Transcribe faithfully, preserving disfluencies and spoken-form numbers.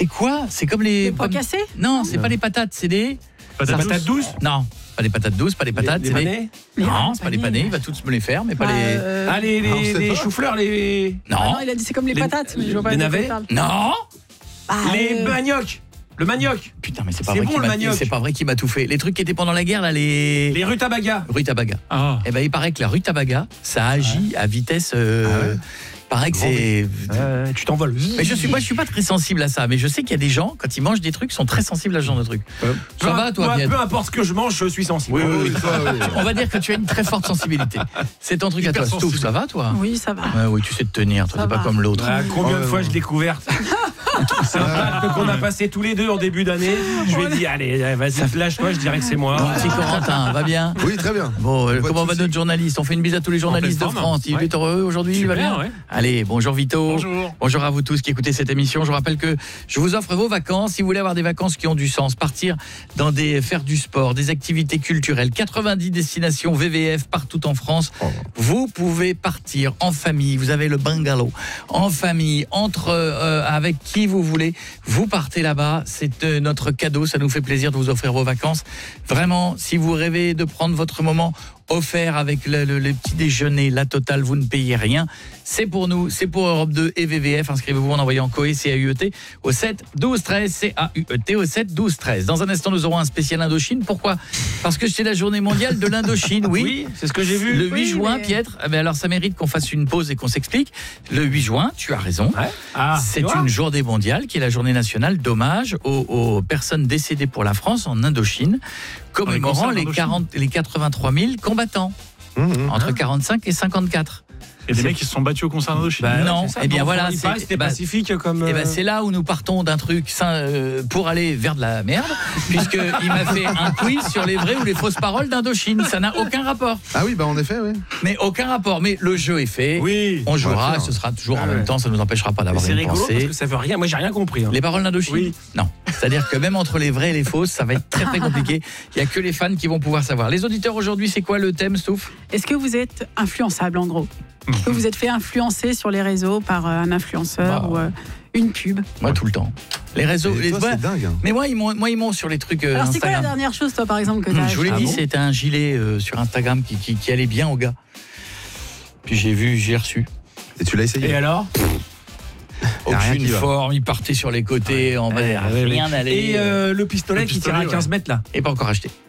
C'est quoi? C'est comme les... Les pois cassés? Non, c'est non. pas les patates, c'est des... Patates patates douces? Non, pas les patates douces, pas les patates. Les, les panais des... Non, c'est pas les panais, il va tous me les faire, mais pas bah, les... Euh... Ah, les, les, les choux-fleurs, les... Non. Ah non, il a dit c'est comme les, les patates, mais je vois pas les navets? Non. Ah, les euh... maniocs. Le manioc. Putain, mais c'est pas, c'est vrai bon, qu'il le m'a... manioc. c'est pas vrai qu'il m'a tout fait. Les trucs qui étaient pendant la guerre, là, les... Les rutabagas. Rutabagas. Ah. Eh ben, il paraît que la rutabaga, ça agit ouais. à vitesse... Euh... Ah ouais. Paraît que c'est... Euh, tu t'envoles. Mais je suis, moi, je suis pas très sensible à ça. Mais je sais qu'il y a des gens, quand ils mangent des trucs, sont très sensibles à ce genre de trucs. Euh, ça peu va, toi, moi, bien... Peu importe ce que je mange, je suis sensible. Oui, oui, oui. oui. On va dire que tu as une très forte sensibilité. C'est ton truc Hyper à toi. Stouff, ça va, toi? Oui, ça va. Ouais, oui, tu sais te tenir. Toi, t'es pas comme l'autre. Ah, combien de fois je l'ai couverte? C'est un pacte qu'on a passé tous les deux en début d'année. Je lui ai dit, allez, vas-y, lâche-toi, je dirais que c'est moi. Bon, petit Corentin, va bien? Oui, très bien. Bon, euh, comment va notre journaliste? On fait une bise à tous les journalistes de France. Il est heureux aujourd'hui, il va bien? Allez, bonjour Vito. Bonjour. Bonjour à vous tous qui écoutez cette émission. Je vous rappelle que je vous offre vos vacances. Si vous voulez avoir des vacances qui ont du sens, partir dans des, faire du sport, des activités culturelles, quatre-vingt-dix destinations V V F partout en France. Oh. Vous pouvez partir en famille. Vous avez le bungalow en famille, entre euh, avec qui vous voulez. Vous partez là-bas. C'est euh, notre cadeau. Ça nous fait plaisir de vous offrir vos vacances. Vraiment, si vous rêvez de prendre votre moment offert avec le, le, le petit déjeuner, la totale, vous ne payez rien. C'est pour nous, c'est pour Europe deux et V V F. Inscrivez-vous en envoyant Coé, C A U E T, au sept douze treize, C A U E T, au sept douze treize. Dans un instant, nous aurons un spécial Indochine. Pourquoi? Parce que c'est la journée mondiale de l'Indochine, oui. Oui, c'est ce que j'ai vu. Le huit oui, juin, mais... Pietre, eh bien alors ça mérite qu'on fasse une pause et qu'on s'explique. Le huit juin, tu as raison, ouais. ah, c'est une journée mondiale qui est la journée nationale d'hommage aux, aux personnes décédées pour la France en Indochine, commémorant les, quarante, les quatre-vingt-trois mille combattants. Mmh, entre hein. quarante-cinq et cinquante-quatre. Et des mecs qui se sont battus au concert d'Indochine. Bah, non, et eh bien voilà, c'est c'était bah, pacifique comme. Et ben bah, c'est là où nous partons d'un truc euh, pour aller vers de la merde, puisque il m'a fait un quiz sur les vraies ou les fausses paroles d'Indochine. Ça n'a aucun rapport. Ah oui, bah en effet, oui. Mais aucun rapport. Mais le jeu est fait. Oui. On jouera. Ce sera toujours ah, en ouais. même temps. Ça nous empêchera pas d'avoir une rigolo pensée. Parce que ça veut rien. Moi, j'ai rien compris. Hein. Les paroles d'Indochine. Oui. Non. C'est-à-dire que même entre les vraies et les fausses, ça va être très très compliqué. Il y a que les fans qui vont pouvoir savoir. Les auditeurs aujourd'hui, c'est quoi le thème, Stouff? Est-ce que vous êtes influençable en gros? Est-ce que vous êtes fait influencer sur les réseaux par un influenceur bah, ou euh, une pub? Moi, tout le temps. Les réseaux, mais les toi, ouais, c'est dingue. Hein. Mais moi, ils m'ont, moi, ils m'ont sur les trucs. Euh, Alors, c'est Instagram. quoi la dernière chose, toi, par exemple, que tu as Je vous l'ai ah dit, bon c'était un gilet euh, sur Instagram qui, qui, qui allait bien au gars. Puis j'ai vu, j'ai reçu. Et tu l'as essayé? Et alors? Aucune forme, il partait sur les côtés, ouais. en bas, ouais, rien n'allait. Et euh, le pistolet le qui tire à quinze mètres là? Et pas encore acheté.